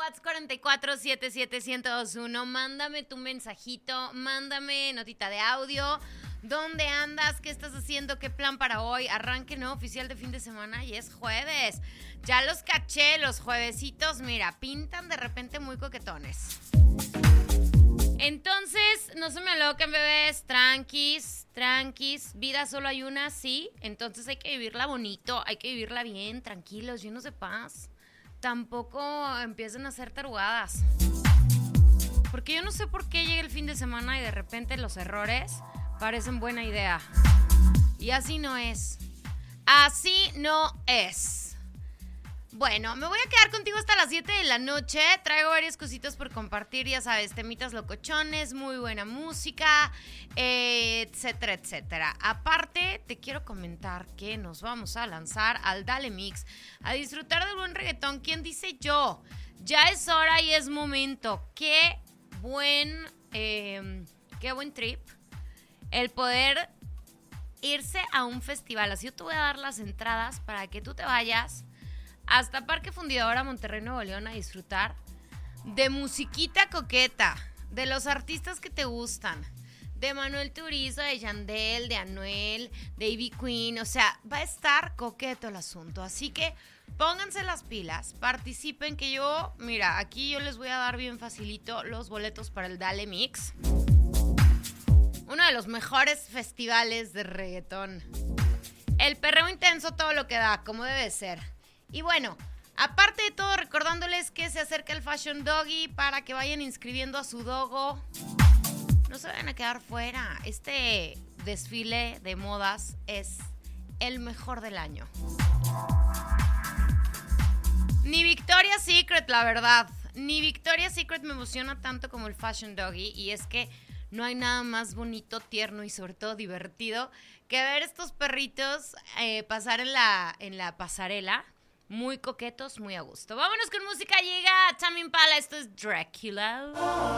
WhatsApp 44771021. Mándame tu mensajito, mándame notita de audio. ¿Dónde andas? ¿Qué estás haciendo? ¿Qué plan para hoy? Arranque no oficial de fin de semana y es jueves. Ya los caché, los juevesitos, mira, pintan de repente muy coquetones. Entonces, no se me aloquen, bebés, tranquis, vida solo hay una, sí. Entonces hay que vivirla bonito, hay que vivirla bien, tranquilos, llenos de paz. Tampoco empiecen a hacer tarugadas. Porque yo no sé por qué llega el fin de semana y de repente los errores parecen buena idea. Y así no es. Así no es. Bueno, me voy a quedar contigo hasta las 7 de la noche. Traigo varias cositas por compartir, ya sabes, temitas locochones, muy buena música, etcétera, etcétera. Aparte, te quiero comentar que nos vamos a lanzar al Dale Mix, a disfrutar del buen reggaetón. ¿Quién dice yo? Ya es hora y es momento. Qué buen trip el poder irse a un festival. Así yo te voy a dar las entradas para que tú te vayas hasta Parque Fundidora, Monterrey, Nuevo León, a disfrutar de musiquita coqueta, de los artistas que te gustan, de Manuel Turizo, de Yandel, de Anuel, de Ivy Queen. O sea, va a estar coqueto el asunto. Así que pónganse las pilas, participen, que yo, mira, aquí yo les voy a dar bien facilito los boletos para el Dale Mix. Uno de los mejores festivales de reggaetón. El perreo intenso, todo lo que da, como debe ser. Y bueno, aparte de todo, recordándoles que se acerca el Fashion Doggy para que vayan inscribiendo a su dogo. No se vayan a quedar fuera. Este desfile de modas es el mejor del año. Ni Victoria's Secret, la verdad. Ni Victoria's Secret me emociona tanto como el Fashion Doggy. Y es que no hay nada más bonito, tierno y sobre todo divertido que ver estos perritos pasar en la pasarela. Muy coquetos, muy a gusto. Vámonos con música, llega Tame Impala, esto es Dracula.